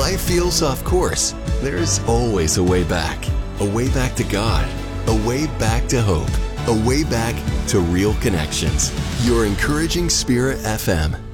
life feels off course, there's always a way back. A way back to God. A way back to hope. A way back to real connections. Your Encouraging Spirit FM.